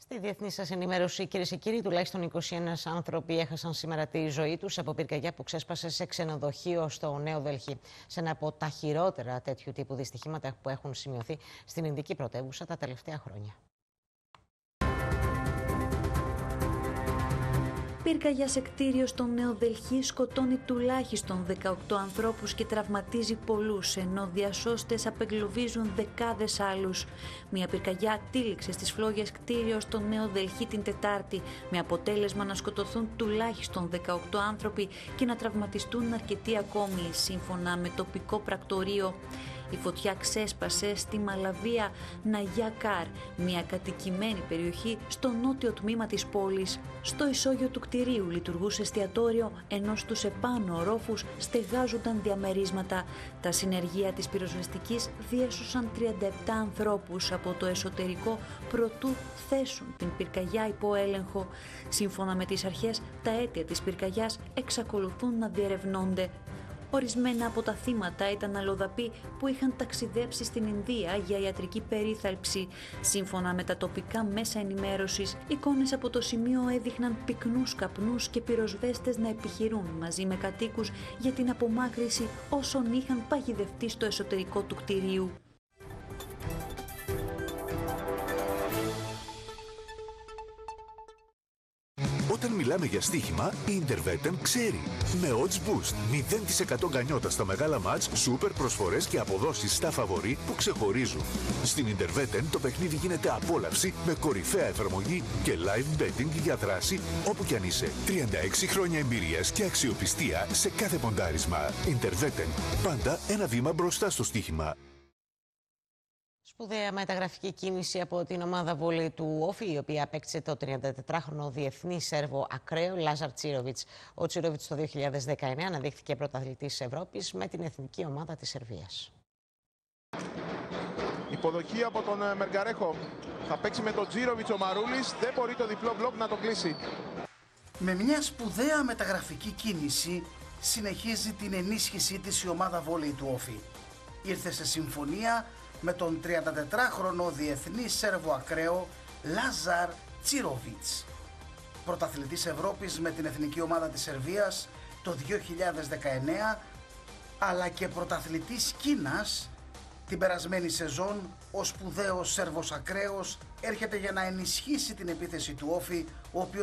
Στη διεθνή σας ενημέρωση, κυρίες και κύριοι, τουλάχιστον 21 άνθρωποι έχασαν σήμερα τη ζωή τους από πυρκαγιά που ξέσπασε σε ξενοδοχείο στο Νέο Δελχή. Σε ένα από τα χειρότερα τέτοιου τύπου δυστυχήματα που έχουν σημειωθεί στην Ινδική πρωτεύουσα τα τελευταία χρόνια. Πυρκαγιά σε κτίριο στο Νέο Δελχή σκοτώνει τουλάχιστον 18 ανθρώπους και τραυματίζει πολλούς, ενώ διασώστες απεγκλωβίζουν δεκάδες άλλους. Μια πυρκαγιά τύλιξε στις φλόγες κτίριο στο Νέο Δελχή την Τετάρτη, με αποτέλεσμα να σκοτωθούν τουλάχιστον 18 άνθρωποι και να τραυματιστούν αρκετοί ακόμη, σύμφωνα με τοπικό πρακτορείο. Η φωτιά ξέσπασε στη Μαλαβία Ναγιά-Καρ, μια κατοικημένη περιοχή στο νότιο τμήμα της πόλης. Στο ισόγειο του κτηρίου λειτουργούσε εστιατόριο, ενώ στους επάνω ορόφους στεγάζονταν διαμερίσματα. Τα συνεργεία της πυροσβεστικής διέσωσαν 37 ανθρώπους από το εσωτερικό προτού θέσουν την πυρκαγιά υπό έλεγχο. Σύμφωνα με τις αρχές, τα αίτια της πυρκαγιάς εξακολουθούν να διερευνώνται. Ορισμένα από τα θύματα ήταν αλλοδαποί που είχαν ταξιδέψει στην Ινδία για ιατρική περίθαλψη. Σύμφωνα με τα τοπικά μέσα ενημέρωσης, εικόνες από το σημείο έδειχναν πυκνούς καπνούς και πυροσβέστες να επιχειρούν μαζί με κατοίκους για την απομάκρυνση όσων είχαν παγιδευτεί στο εσωτερικό του κτηρίου. Όταν μιλάμε για στοίχημα, η Intervetten ξέρει. Με odds boost, 0% γκανιότα στα μεγάλα μάτς, σούπερ προσφορές και αποδόσεις στα φαβορί που ξεχωρίζουν. Στην Intervetten το παιχνίδι γίνεται απόλαυση με κορυφαία εφαρμογή και live betting για δράση όπου κι αν είσαι. 36 χρόνια εμπειρίας και αξιοπιστία σε κάθε ποντάρισμα. Intervetten, πάντα ένα βήμα μπροστά στο στοίχημα. Σπουδαία μεταγραφική κίνηση από την ομάδα βόλεϊ του Όφη, η οποία απέκτησε το 34χρονο διεθνή Σέρβο ακραίο Λάζαρ Τσίροβιτς. Ο Τσίροβιτς το 2019 αναδείχθηκε πρωταθλητής Ευρώπης με την εθνική ομάδα της Σερβίας. Υποδοχή από τον Μεργαρέχο. Θα παίξει με τον Τσίροβιτς ο Μαρούλης. Δεν μπορεί το διπλό μπλοκ να το κλείσει. Με μια σπουδαία μεταγραφική κίνηση συνεχίζει την ενίσχυσή της η ομάδα βόλεϊ του Όφη. Ήρθε σε συμφωνία με τον 34χρονο διεθνή Σέρβο ακραίο Λάζαρ Τσίροβιτς. Πρωταθλητής Ευρώπης με την εθνική ομάδα της Σερβίας το 2019, αλλά και πρωταθλητής Κίνας την περασμένη σεζόν. Ο σπουδαίος Σέρβος ακραίος έρχεται για να ενισχύσει την επίθεση του Όφη, ο οποίος